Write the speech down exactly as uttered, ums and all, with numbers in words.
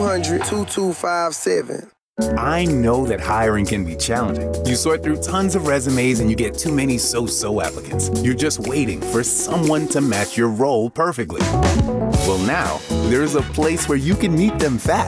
hundred, two two five seven. I know that hiring can be challenging. You sort through tons of resumes and you get too many so-so applicants. You're just waiting for someone to match your role perfectly. Well, now, there's a place where you can meet them fast.